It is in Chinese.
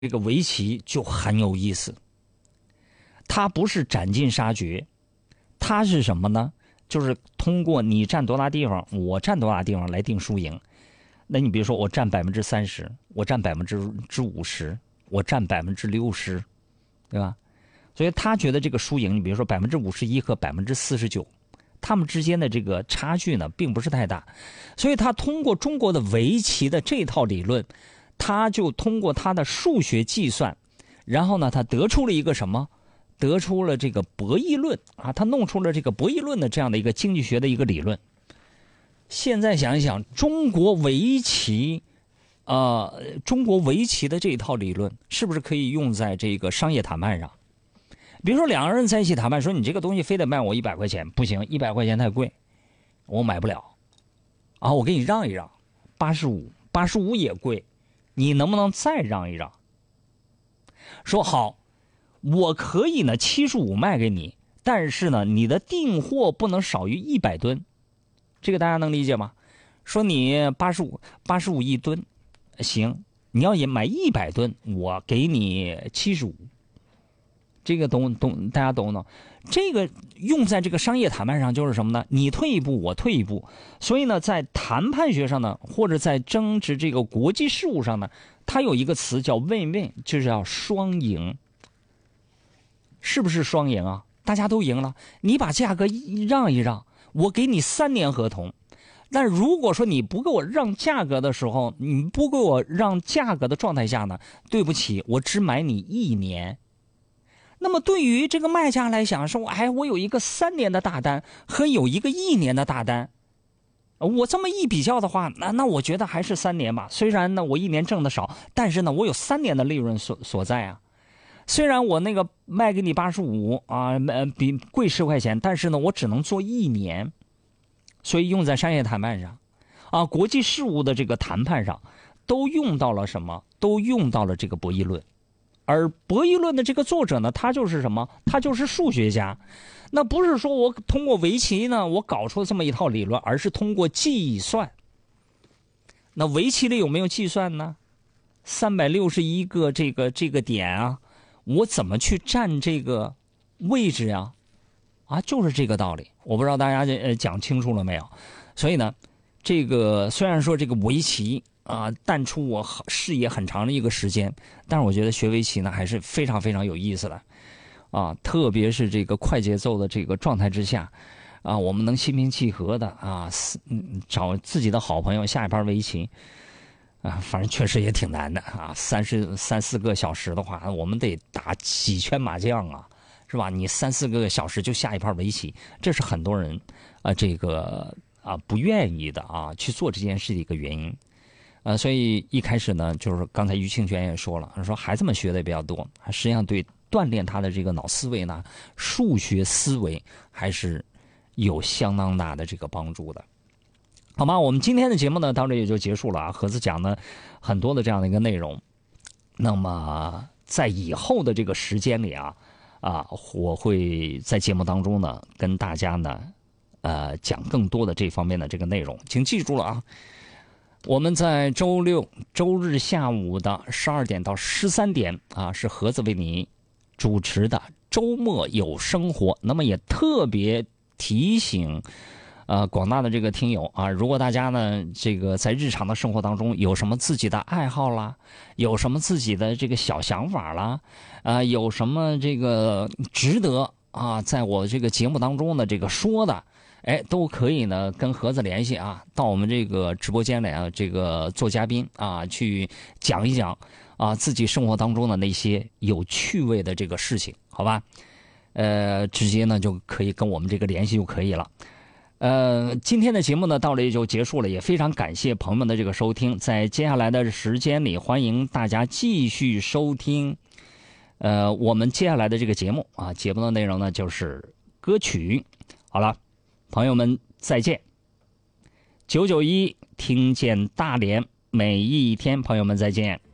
这个围棋就很有意思，它不是斩尽杀绝，它是什么呢？就是通过你占多大地方，我占多大地方来定输赢。那你比如说，我占30%，我占50%，我占60%，对吧？所以他觉得这个输赢，你比如说51%和49%，他们之间的这个差距呢，并不是太大。所以他通过中国的围棋的这套理论，他就通过他的数学计算，然后呢，他得出了一个什么？得出了这个博弈论啊，他弄出了这个博弈论的这样的一个经济学的一个理论。现在想一想，中国围棋的这一套理论，是不是可以用在这个商业谈判上？比如说两个人在一起谈判，说你这个东西非得卖我100块钱，不行，100块钱太贵，我买不了啊，我给你让一让，85也贵，你能不能再让一让？说好，我可以呢75卖给你，但是呢你的订货不能少于100吨，这个大家能理解吗？说你85亿吨，行，你要也买100吨，我给你75。这个大家懂不懂？这个用在这个商业谈判上就是什么呢？你退一步，我退一步。所以呢，在谈判学上呢，或者在争执这个国际事务上呢，它有一个词叫 win-win， 就是要双赢。是不是双赢啊？大家都赢了，你把价格让一让，我给你3年合同。但如果说你不给我让价格的时候，你不给我让价格的状态下呢，对不起，我只买你1年。那么对于这个卖家来讲，说，哎，我有一个3年的大单和有一个1年的大单，我这么一比较的话，那我觉得还是3年吧。虽然呢我1年挣的少，但是呢我有3年的利润所在啊。虽然我那个卖给你85啊，比贵10块钱，但是呢我只能做1年。所以用在商业谈判上，啊，国际事务的这个谈判上，都用到了什么？都用到了这个博弈论。而博弈论的这个作者呢，他就是什么？他就是数学家。那不是说我通过围棋呢，我搞出这么一套理论，而是通过计算。那围棋里有没有计算呢？361个这个点啊，我怎么去占这个位置啊？啊，就是这个道理。我不知道大家讲清楚了没有？所以呢，这个虽然说这个围棋啊，淡出我视野很长的一个时间，但是我觉得学围棋呢还是非常非常有意思的，啊，特别是这个快节奏的这个状态之下，啊，我们能心平气和的啊，找自己的好朋友下一盘围棋，啊，反正确实也挺难的啊，3、4个小时的话，我们得打几圈麻将啊，是吧？你3、4个小时就下一盘围棋，这是很多人这个不愿意的啊去做这件事的一个原因。所以一开始呢，就是刚才于清泉也说了，说孩子们学的也比较多，实际上对锻炼他的这个脑思维呢，数学思维还是有相当大的这个帮助的。好吗？我们今天的节目呢，到这也就结束了啊。盒子讲了很多的这样的一个内容。那么在以后的这个时间里我会在节目当中呢，跟大家呢，讲更多的这方面的这个内容。请记住了啊。我们在周六、周日下午的12点到13点是盒子为你主持的周末有生活。那么也特别提醒广大的这个听友啊，如果大家呢这个在日常的生活当中有什么自己的爱好啦，有什么自己的这个小想法啦，有什么这个值得在我这个节目当中的这个说的。都可以呢，跟盒子联系啊，到我们这个直播间里这个做嘉宾去讲一讲自己生活当中的那些有趣味的这个事情，好吧？直接呢就可以跟我们这个联系就可以了。今天的节目呢到这里就结束了，也非常感谢朋友们的这个收听，在接下来的时间里，欢迎大家继续收听我们接下来的这个节目节目的内容呢就是歌曲。好了。朋友们再见，991听见大连每一天，朋友们再见。